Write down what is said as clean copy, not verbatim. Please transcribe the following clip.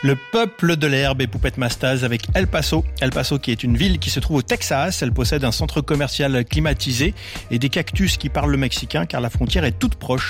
Le peuple de l'herbe et Poupette Mastaz avec El Paso. El Paso qui est une ville qui se trouve au Texas. Elle possède un centre commercial climatisé et des cactus qui parlent le mexicain car la frontière est toute proche.